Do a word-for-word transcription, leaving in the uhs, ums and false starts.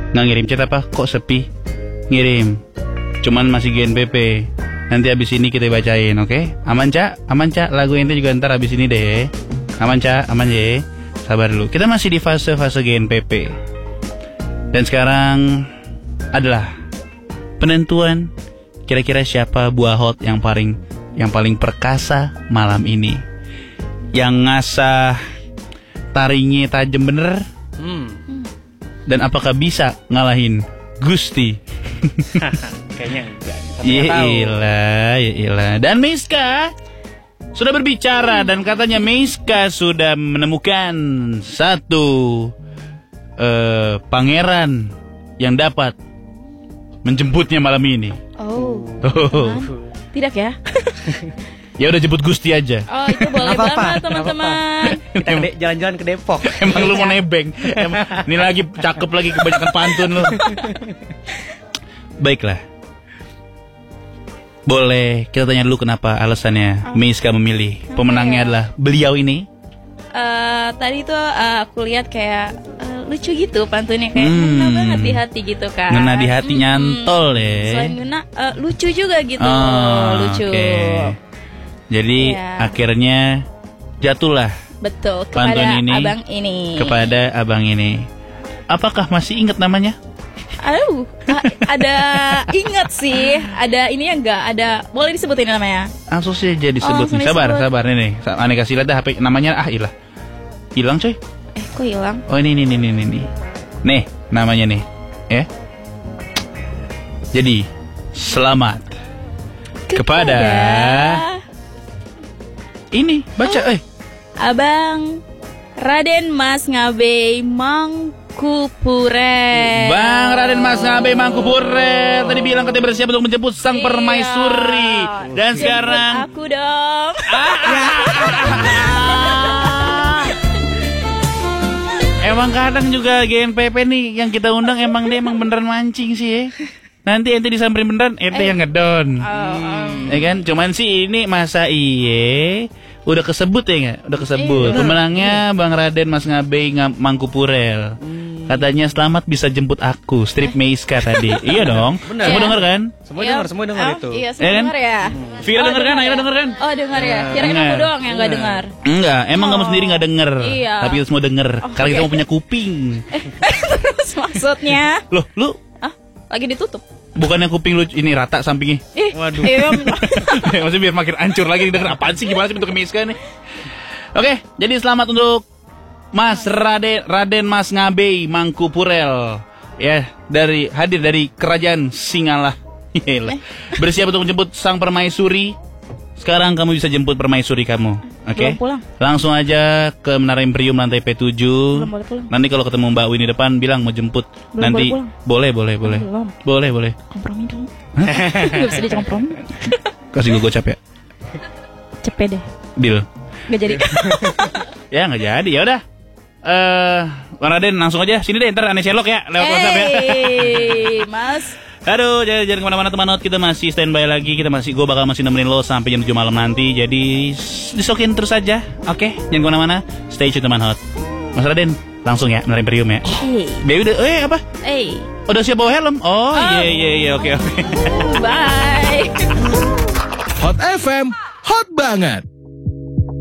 Nggak ngirim chat apa? Kok sepi? Ngirim. Cuman masih G N P P. Nanti abis ini kita bacain, oke? Okay? Aman Cak? Aman Cak? Lagu ente juga ntar abis ini deh. Aman Cak? Aman ya? Sabar dulu. Kita masih di fase-fase G N P P. Dan sekarang adalah penentuan kira-kira siapa buah hot yang paling yang paling perkasa malam ini. Yang ngasah taringnya tajam bener. Hmm. Dan apakah bisa ngalahin Gusti? Kayaknya enggak. Ya ilah, ya ilah. Dan Meiska sudah berbicara dan katanya Meiska sudah menemukan satu uh, pangeran yang dapat menjemputnya malam ini. Oh, oh. Tidak ya? Ya udah jemput Gusti aja. Oh itu boleh banget teman-teman. Kita ke de- jalan-jalan ke Depok. Emang lu mau nebeng? Emang, ini lagi cakep lagi kebanyakan pantun lu. Baiklah. Boleh kita tanya dulu kenapa alasannya oh. Meiska memilih pemenangnya okay. adalah beliau ini? Uh, tadi tuh uh, aku lihat kayak uh, lucu gitu pantunnya kayak hmm. ngena banget di hati gitu kan. Ngena di hati hmm. nyantol deh. Selain ngena uh, lucu juga gitu. Oh, lucu. Okay. Jadi yeah. akhirnya jatuhlah. Betul kepada ini abang ini. Kepada abang ini. Apakah masih ingat namanya? Aduh, ada ingat sih. Ada ini ya enggak? Ada boleh disebutin namanya? Langsung sih jadi disebut. Oh, nih. Sabar, disebut. sabar nih nih. Aneh kasih lihat dah H P namanya ah hilang. Hilang coy. Eh, kok hilang? Oh ini ini ini ini nih. Nih, namanya nih. Ya. Jadi, selamat kepada, kepada... ini, baca oh. eh. Abang Raden Mas Ngabe Mangkupure. Bang Raden Mas Ngabe Mangkupure tadi bilang katanya bersiap untuk menjemput sang iya. permaisuri. Dan jemput sekarang aku dong. Emang kadang juga G N P P nih yang kita undang emang dia emang beneran mancing sih ya. Nanti ente disamperin beneran, ente eh. yang ngedon. Oh, um. Ya kan, cuman sih ini masa iye udah kesebut ya nggak? Udah kesebut. Eh, Pemenangnya Bang Raden Mas Ngabe Mangkupurel. Hmm. Katanya selamat bisa jemput aku, strip Meiska tadi. Iya dong. Bener. Semua ya. Dengar kan? Semua dengar, semua dengar oh, itu. Iya, semua ya kan? Dengar ya. Hmm. Vira oh, dengar kan? Akhirnya dengar kan? Oh, dengar ya. Kirain aku doang yang nggak dengar. Enggak, emang oh. kamu sendiri nggak denger. Iya. Tapi kita semua denger. Oh, karena okay. kita mau punya kuping. Terus maksudnya? Loh, lu? Ah, lagi ditutup. Bukannya kuping lu ini rata sampingnya? Eh, waduh. Maksudnya biar makin hancur lagi denger apaan sih gimana sih bentuk Meiska nih? Oke, jadi selamat untuk Mas Raden Raden Mas Ngabe Mangkupurel ya dari hadir dari kerajaan Singalah. Bersiap untuk menjemput sang permaisuri. Sekarang kamu bisa jemput permaisuri kamu. Oke. Okay? Langsung aja ke Menara Imperium lantai P tujuh. Belum boleh pulang. Nanti kalau ketemu Mbak Wini depan bilang mau jemput. Belum Nanti boleh boleh boleh. Belum. Boleh boleh. Kompromi dong. Enggak bisa dikompromi. Kasih gue gocap ya. Cepet deh. Deal. Gak jadi. Ya nggak jadi. Ya udah. Eh, uh, Bang Raden langsung aja sini deh. Ntar aneh Sherlock ya lewat hey, WhatsApp ya. Mas. Aduh, jangan, jangan kemana-mana teman not. Kita masih standby lagi. Kita masih, gue bakal masih nemenin lo sampai jam tujuh malam nanti. Jadi disokin terus aja. Oke, okay? Jangan kemana-mana. Stay tune teman hot. Mas Raden, langsung ya Menara Imperium ya. Hey. Baby udah, eh apa? Hey. Udah siap bawa helm? Oh iya iya iya oke oke. Bye. Hot F M, hot banget.